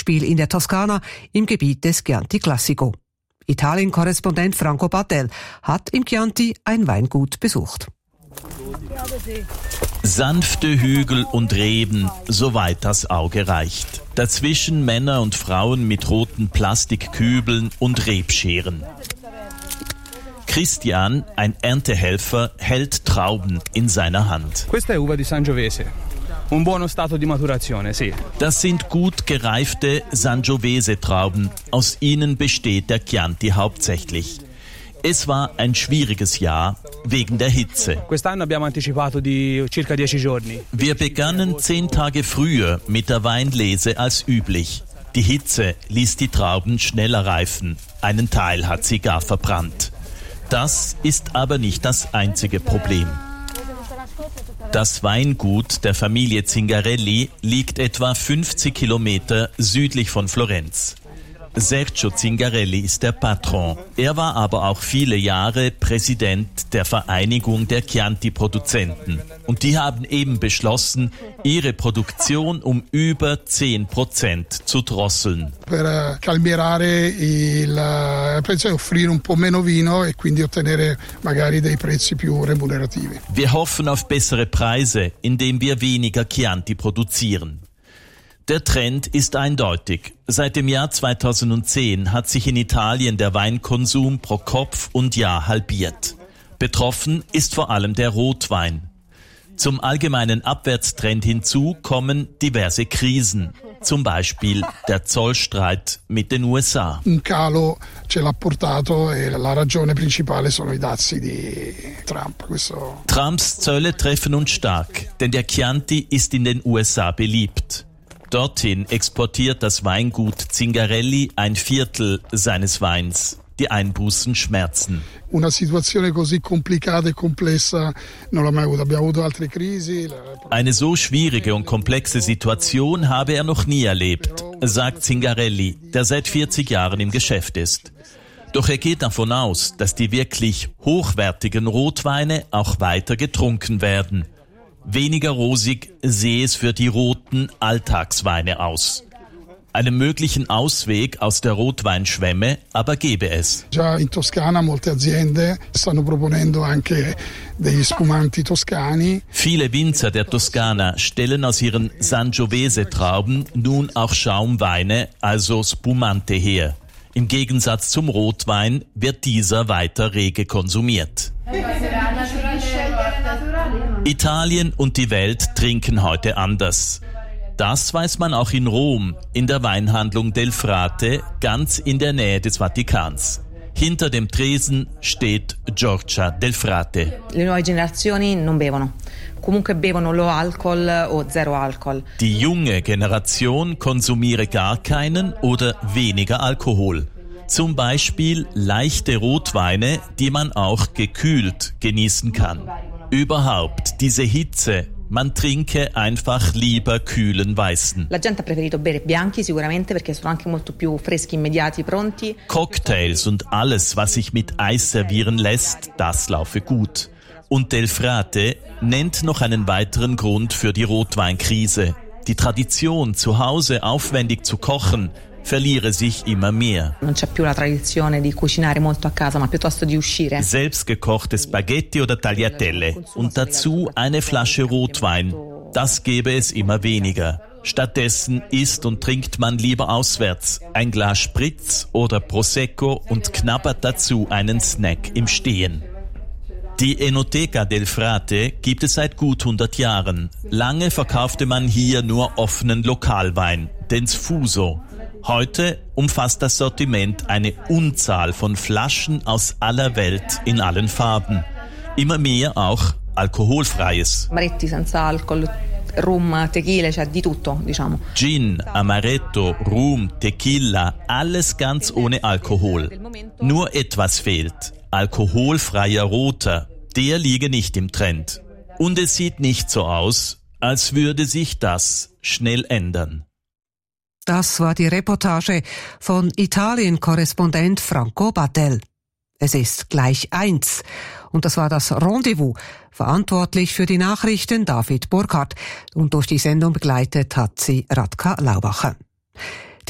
Beispiel in der Toskana im Gebiet des Chianti Classico. Italien-Korrespondent Franco Battel hat im Chianti ein Weingut besucht. Sanfte Hügel und Reben, soweit das Auge reicht. Dazwischen Männer und Frauen mit roten Plastikkübeln und Rebscheren. Christian, ein Erntehelfer, hält Trauben in seiner Hand. Questa è uva di Sangiovese. Un buono stato di maturazione, sì. Das sind gut gereifte Sangiovese-Trauben. Aus ihnen besteht der Chianti hauptsächlich. Es war ein schwieriges Jahr wegen der Hitze. Quest'anno abbiamo anticipato di circa 10 giorni. Wir begannen 10 Tage früher mit der Weinlese als üblich. Die Hitze ließ die Trauben schneller reifen. Einen Teil hat sie gar verbrannt. Das ist aber nicht das einzige Problem. Das Weingut der Familie Zingarelli liegt etwa 50 Kilometer südlich von Florenz. Sergio Zingarelli ist der Patron. Er war aber auch viele Jahre Präsident der Vereinigung der Chianti-Produzenten. Und die haben eben beschlossen, ihre Produktion um über 10% zu drosseln. Per calmierare il prezzo e offrire un po' meno vino e quindi ottenere magari dei prezzi più remunerativi. Wir hoffen auf bessere Preise, indem wir weniger Chianti produzieren. Der Trend ist eindeutig. Seit dem Jahr 2010 hat sich in Italien der Weinkonsum pro Kopf und Jahr halbiert. Betroffen ist vor allem der Rotwein. Zum allgemeinen Abwärtstrend hinzu kommen diverse Krisen. Zum Beispiel der Zollstreit mit den USA. Un calo ce l'ha portato e la ragione principale sono i dazi di Trump. Trumps Zölle treffen uns stark, denn der Chianti ist in den USA beliebt. Dorthin exportiert das Weingut Zingarelli 1/4 seines Weins. Die Einbußen schmerzen. Una situazione così complicata e complessa non l'ho mai avuta. Abbiamo avuto altre crisi. Eine so schwierige und komplexe Situation habe er noch nie erlebt, sagt Zingarelli, der seit 40 Jahren im Geschäft ist. Doch er geht davon aus, dass die wirklich hochwertigen Rotweine auch weiter getrunken werden. Weniger rosig sehe es für die roten Alltagsweine aus. Einen möglichen Ausweg aus der Rotweinschwemme aber gebe es. Già in Toscana molte aziende stanno proponendo anche degli spumanti toscani. Viele Winzer der Toskana stellen aus ihren Sangiovese-Trauben nun auch Schaumweine, also Spumante, her. Im Gegensatz zum Rotwein wird dieser weiter rege konsumiert. Italien und die Welt trinken heute anders. Das weiß man auch in Rom, in der Weinhandlung Del Frate, ganz in der Nähe des Vatikans. Hinter dem Tresen steht Giorgia Del Frate. Le nuove generazioni non bevono. Comunque bevono low alcohol o zero alcohol. Die junge Generation konsumiere gar keinen oder weniger Alkohol. Zum Beispiel leichte Rotweine, die man auch gekühlt genießen kann. Überhaupt diese Hitze, man trinke einfach lieber kühlen Weißen. La gente ha preferito bere bianchi sicuramente perché sono anche molto più freschi, immediati, pronti. Cocktails und alles, was sich mit Eis servieren lässt, das laufe gut. Und Del Frate nennt noch einen weiteren Grund für die Rotweinkrise. Die Tradition, zu Hause aufwendig zu kochen, verliere sich immer mehr. Non c'è più la tradizione di cucinare molto a casa, ma piuttosto di uscire. Selbstgekochte Spaghetti oder Tagliatelle und dazu eine Flasche Rotwein. Das gäbe es immer weniger. Stattdessen isst und trinkt man lieber auswärts. Ein Glas Spritz oder Prosecco und knabbert dazu einen Snack im Stehen. Die Enoteca del Frate gibt es seit gut 100 Jahren. Lange verkaufte man hier nur offenen Lokalwein, den Sfuso. Heute umfasst das Sortiment eine Unzahl von Flaschen aus aller Welt in allen Farben. Immer mehr auch alkoholfreies. Amaretti senza alcol, rum, tequila, c'è di tutto, diciamo. Gin, Amaretto, Rum, Tequila, alles ganz ohne Alkohol. Nur etwas fehlt. Alkoholfreier Roter. Der liege nicht im Trend. Und es sieht nicht so aus, als würde sich das schnell ändern. Das war die Reportage von Italien-Korrespondent Franco Battel. Es ist gleich 1. Und das war das Rendezvous. Verantwortlich für die Nachrichten David Burkhardt. Und durch die Sendung begleitet hat sie Radka Laubacher.